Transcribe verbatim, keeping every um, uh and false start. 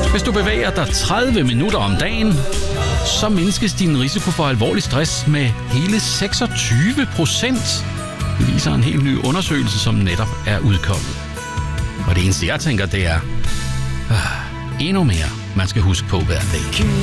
Hvis du bevæger dig tredive minutter om dagen, så mindskes din risiko for alvorlig stress med hele seksogtyve procent. Det viser en helt ny undersøgelse, som netop er udkommet. Og det eneste, jeg tænker, det er øh, endnu mere, man skal huske på hver dag.